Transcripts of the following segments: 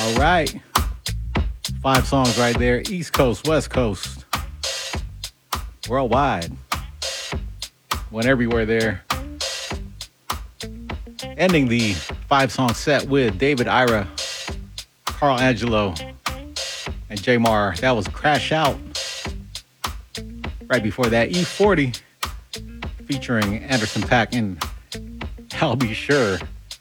All right. 5 songs right there. East Coast, West Coast, worldwide. Went everywhere there. Ending the 5-song set with David Ira, Carl Angelo, and J Mar. That was Crash Out. Right before that, E40 featuring Anderson .Paak and I'll Be Sure.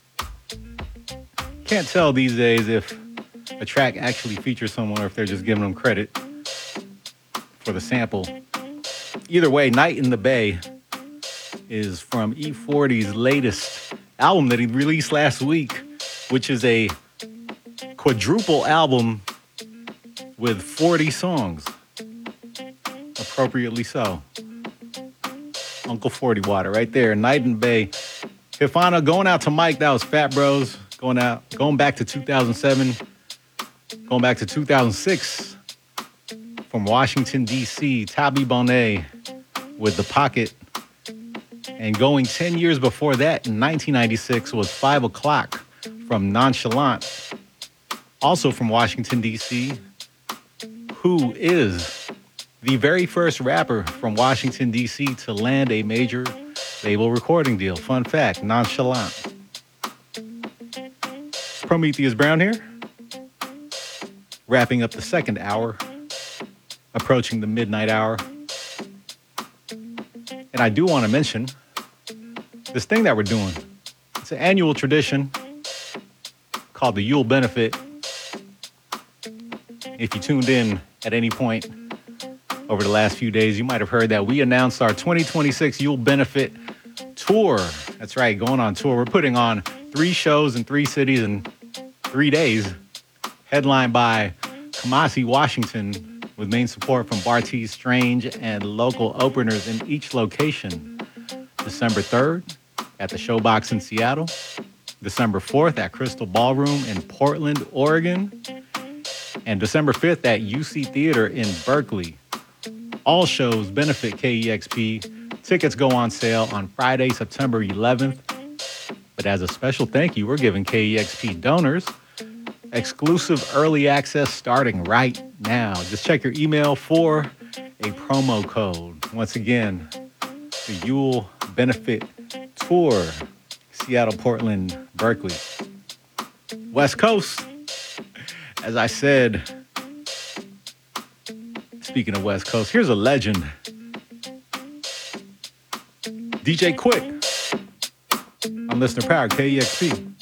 Can't tell these days if a track actually features someone or if they're just giving them credit for the sample. Either way, Night in the Bay is from E40's latest album that he released last week, which is a quadruple album with 40 songs. Appropriately so. Uncle 40 Water right there, Night in the Bay. Hifana going out to Mike, that was Fat Bros. Going back to 2007. Going back to 2006, from Washington, D.C., Tabi Bonet with The Pocket. And going 10 years before that, in 1996, was 5 O'Clock from Nonchalant, also from Washington, D.C., who is the very first rapper from Washington, D.C. to land a major label recording deal. Fun fact, Nonchalant. It's Prometheus Brown here. Wrapping up the second hour, approaching the midnight hour. And I do want to mention this thing that we're doing. It's an annual tradition called the Yule Benefit. If you tuned in at any point over the last few days, you might have heard that we announced our 2026 Yule Benefit Tour. That's right, going on tour. We're putting on 3 shows in 3 cities in 3 days, headlined by Kamasi, Washington, with main support from Bartees Strange and local openers in each location. December 3rd at the Showbox in Seattle. December 4th at Crystal Ballroom in Portland, Oregon. And December 5th at UC Theater in Berkeley. All shows benefit KEXP. Tickets go on sale on Friday, September 11th. But as a special thank you, we're giving KEXP donors exclusive early access starting right now. Just check your email for a promo code. Once again, the Yule Benefit Tour, Seattle, Portland, Berkeley. West Coast, as I said, speaking of West Coast, here's a legend. DJ Quick on Listener Power, KEXP.